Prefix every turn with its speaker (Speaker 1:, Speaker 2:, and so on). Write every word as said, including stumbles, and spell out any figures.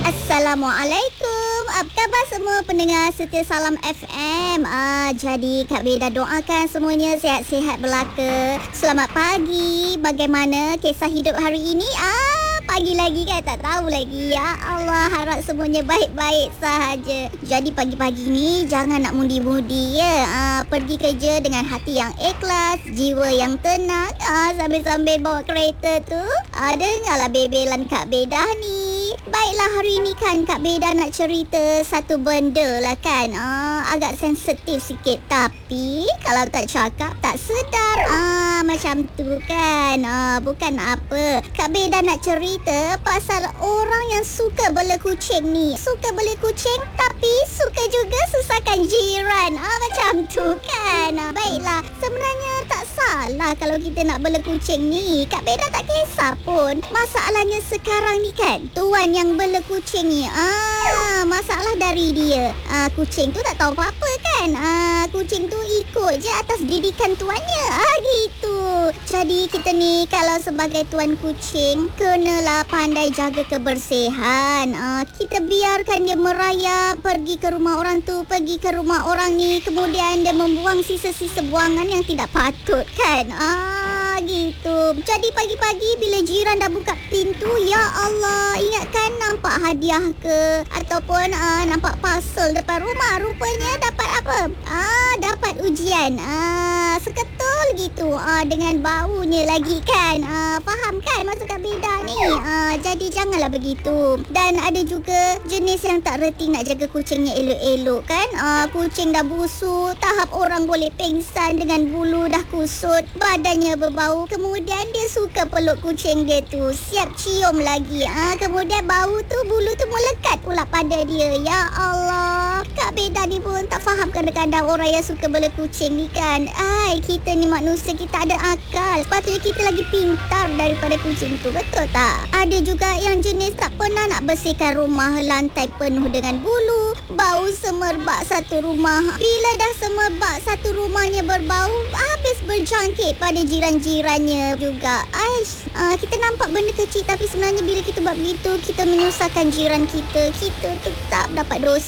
Speaker 1: Assalamualaikum. Apa khabar semua pendengar setia Salam F M? Ah, jadi Kak Beda doakan semuanya sihat-sihat belaka. Selamat pagi. Bagaimana kisah hidup hari ini? Ah, pagi lagi kan, tak tahu lagi. Ya Allah, harap semuanya baik-baik sahaja. Jadi pagi-pagi ni jangan nak mundi-mudi ya. Ah, pergi kerja dengan hati yang ikhlas, jiwa yang tenang. Ah, sambil-sambil bawa kereta tu. Ah, dengarlah bebelan Kak Beda ni. Baiklah, hari ni kan Kak Beda nak cerita satu benda lah kan. Ah, agak sensitif sikit. Tapi kalau tak cakap tak sedar. Ah, macam tu kan. Ah, bukan apa. Kak Beda nak cerita pasal orang yang suka bela kucing ni. Suka bela kucing tapi suka juga susahkan jiran. Ah, macam tu kan. Ah, baiklah, sebenarnya tak salah kalau kita nak bela kucing ni. Kak Beda tak kisah pun. Masalahnya sekarang ni kan, tuan yang bela kucing ni, ah, masalah dari dia. Ah, kucing tu tak tahu apa-apa kan. Ah, kucing tu ikut je atas didikan tuannya. Ah, gitu. Jadi kita ni kalau sebagai tuan kucing, kenalah pandai jaga kebersihan. Ah, kita biarkan dia merayap, pergi ke rumah orang tu, pergi ke rumah orang ni, kemudian dia membuang sisa-sisa buangan yang tidak patut kan. Ah, gitu. Jadi pagi-pagi bila jiran dah buka pintu, ya Allah, ingatkan nampak hadiah ke ataupun uh, nampak parcel depan rumah, rupanya dapat apa? Ah, dapat ujian. Ah, seketul gitu. Ah, dengan baunya lagi kan. Ah, faham kan maksud Kak Beda ni? Ah, jadi janganlah begitu. Dan ada juga jenis yang tak reti nak jaga kucingnya elok-elok kan. Ah, kucing dah busuk, tahap orang boleh pingsan dengan bulu dah kusut, badannya berbau, kemudian dia suka peluk kucing dia tu, siap cium lagi. Ah, kemudian bau tu, bulu tu melekat pula pada dia. Ya Allah, Kak Beda ni pun tak faham kadang-kadang orang yang suka bela kucing ni kan. Ai, kita ni manusia, kita ada akal. Sepatutnya kita lagi pintar daripada kucing tu, betul tak? Ada juga yang jenis tak pernah nak bersihkan rumah, lantai penuh dengan bulu, bau semerbak satu rumah. Bila dah semerbak satu rumahnya berbau, habis berjangkit pada jiran-jirannya juga. Aish, uh, kita nampak benda kecil tapi sebenarnya bila kita buat begitu, kita menyusahkan jiran kita. Kita tetap dapat dosa.